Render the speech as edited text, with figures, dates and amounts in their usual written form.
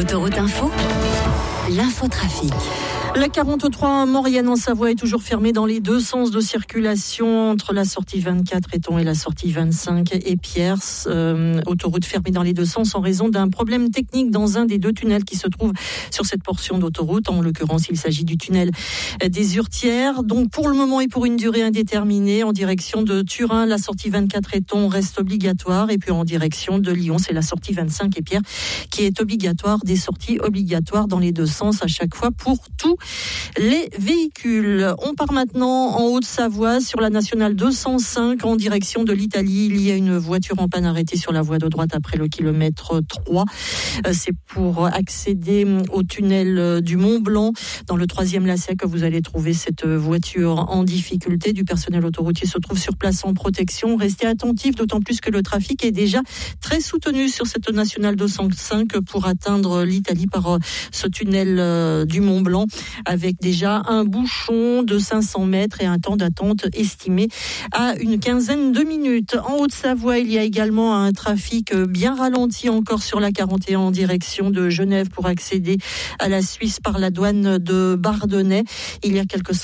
Autoroute Info, l'infotrafic. La 43 Maurienne en Savoie est toujours fermée dans les deux sens de circulation entre la sortie 24 Éton et la sortie 25 Épiers. Autoroute fermée dans les deux sens en raison d'un problème technique dans un des deux tunnels qui se trouve sur cette portion d'autoroute. En l'occurrence, il s'agit du tunnel des Hurtières. Donc pour le moment et pour une durée indéterminée, en direction de Turin, la sortie 24 Éton reste obligatoire. Et puis en direction de Lyon, c'est la sortie 25 Épiers qui est obligatoire. Des sorties obligatoires dans les deux sens à chaque fois pour tous les véhicules. On part maintenant en Haute-Savoie sur la nationale 205 en direction de l'Italie. Il y a une voiture en panne arrêtée sur la voie de droite après le kilomètre 3. C'est pour accéder au tunnel du Mont-Blanc. Dans le 3e lacet que vous allez trouver cette voiture en difficulté. Du personnel autoroutier se trouve sur place en protection. Restez attentifs, d'autant plus que le trafic est déjà très soutenu sur cette nationale 205 pour atteindre l'Italie par ce tunnel du Mont-Blanc, avec déjà un bouchon de 500 mètres et un temps d'attente estimé à une quinzaine de minutes. En Haute-Savoie, il y a également un trafic bien ralenti encore sur la 41 en direction de Genève pour accéder à la Suisse par la douane de Bardonnay. Il y a quelques